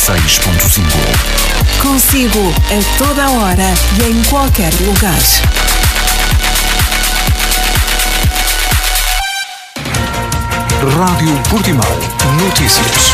96.5. Consigo a toda a hora e em qualquer lugar. Rádio Portimão. Notícias.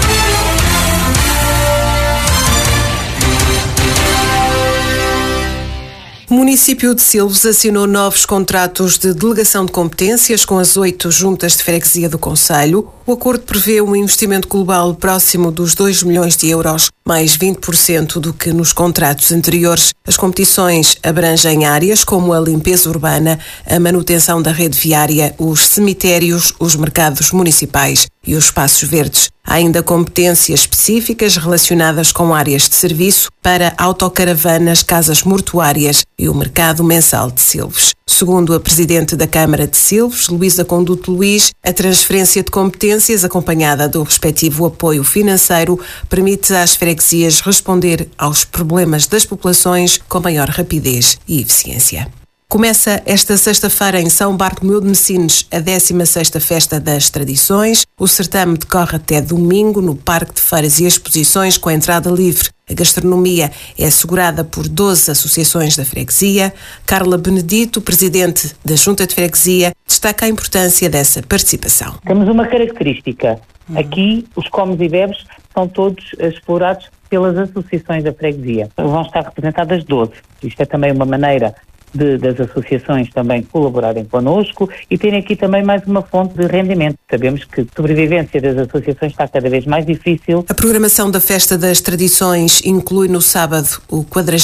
O município de Silves assinou novos contratos de delegação de competências com as 8 juntas de freguesia do concelho. O acordo prevê um investimento global próximo dos 2 milhões de euros, mais 20% do que nos contratos anteriores. As competições abrangem áreas como a limpeza urbana, a manutenção da rede viária, os cemitérios, os mercados municipais e os espaços verdes. Há ainda competências específicas relacionadas com áreas de serviço para autocaravanas, casas mortuárias e o mercado mensal de Silves. Segundo a Presidente da Câmara de Silves, Luísa Conduto Luís, a transferência de competências acompanhada do respectivo apoio financeiro permite às freguesias responder aos problemas das populações com maior rapidez e eficiência. Começa esta sexta-feira em São Bartolomeu de Messines a 16ª Festa das Tradições. O certame decorre até domingo no Parque de Feiras e Exposições com a entrada livre. A gastronomia é assegurada por 12 associações da freguesia. Carla Benedito, presidente da Junta de Freguesia, destaca a importância dessa participação. Temos uma característica. Aqui os comes e bebes são todos explorados pelas associações da freguesia. Vão estar representadas 12. Isto é também uma maneira das associações também colaborarem connosco e terem aqui também mais uma fonte de rendimento. Sabemos que a sobrevivência das associações está cada vez mais difícil. A programação da Festa das Tradições inclui no sábado o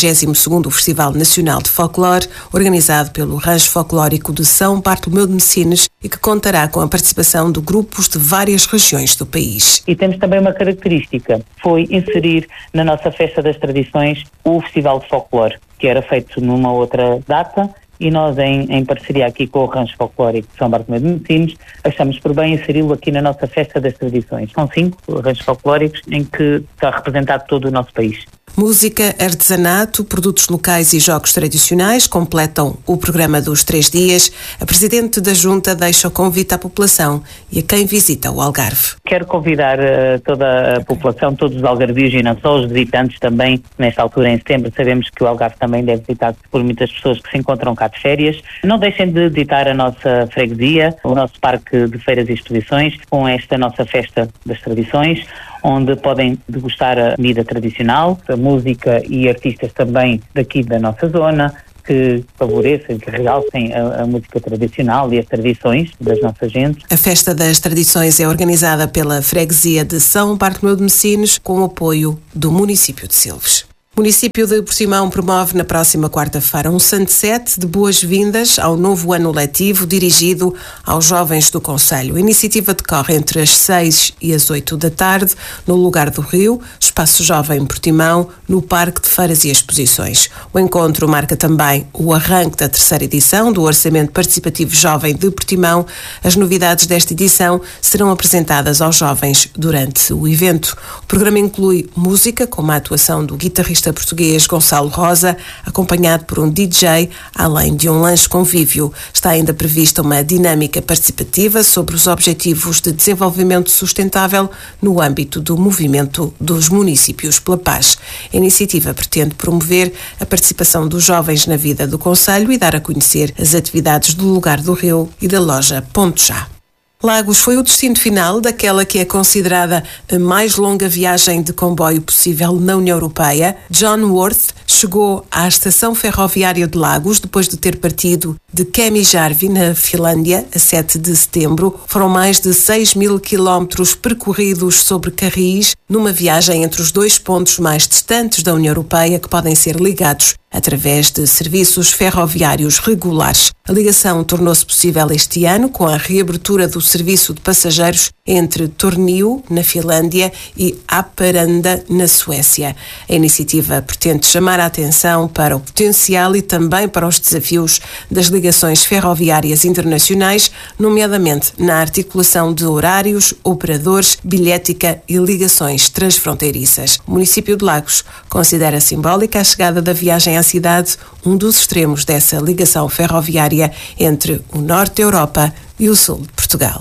42º Festival Nacional de Folclore, organizado pelo Rancho Folclórico de São Bartolomeu de Messines e que contará com a participação de grupos de várias regiões do país. E temos também uma característica, foi inserir na nossa Festa das Tradições o Festival de Folclore, que era feito numa outra data, e nós, em parceria aqui com o Rancho Folclórico de São Bartolomeu de Messines, achamos por bem inseri-lo aqui na nossa Festa das Tradições. São 5 ranchos folclóricos em que está representado todo o nosso país. Música, artesanato, produtos locais e jogos tradicionais completam o programa dos 3 dias. A Presidente da Junta deixa o convite à população e a quem visita o Algarve. Quero convidar toda a população, todos os algarvios e não só os visitantes também, nesta altura em setembro. Sabemos que o Algarve também deve visitado por muitas pessoas que se encontram cá de férias. Não deixem de visitar a nossa freguesia, o nosso parque de feiras e exposições, com esta nossa Festa das Tradições, onde podem degustar a comida tradicional, a música e artistas também daqui da nossa zona, que favorecem, que realcem a música tradicional e as tradições das nossas gentes. A Festa das Tradições é organizada pela Freguesia de São Bartolomeu de Messines com o apoio do município de Silves. O município de Portimão promove na próxima quarta-feira um sunset de boas-vindas ao novo ano letivo dirigido aos jovens do concelho. A iniciativa decorre entre as 6 e as 8 da tarde no Lugar do Rio, Espaço Jovem Portimão, no Parque de Feiras e Exposições. O encontro marca também o arranque da 3ª edição do Orçamento Participativo Jovem de Portimão. As novidades desta edição serão apresentadas aos jovens durante o evento. O programa inclui música, com uma atuação do guitarrista português Gonçalo Rosa, acompanhado por um DJ, além de um lanche convívio. Está ainda prevista uma dinâmica participativa sobre os objetivos de desenvolvimento sustentável no âmbito do movimento dos municípios pela paz. A iniciativa pretende promover a participação dos jovens na vida do concelho e dar a conhecer as atividades do Lugar do Rio e da loja Ponto Já. Lagos foi o destino final daquela que é considerada a mais longa viagem de comboio possível na União Europeia. John Worth chegou à estação ferroviária de Lagos depois de ter partido de Kemijärvi, na Finlândia, a 7 de setembro. Foram mais de 6.000 quilómetros percorridos sobre carris, numa viagem entre os 2 pontos mais distantes da União Europeia que podem ser ligados através de serviços ferroviários regulares. A ligação tornou-se possível este ano com a reabertura do serviço de passageiros entre Tornio, na Finlândia, e Haparanda, na Suécia. A iniciativa pretende chamar a atenção para o potencial e também para os desafios das ligações ferroviárias internacionais, nomeadamente na articulação de horários, operadores, bilhética e ligações transfronteiriças. O município de Lagos considera simbólica a chegada da viagem à cidade, um dos extremos dessa ligação ferroviária entre o norte da Europa e o sul de Portugal.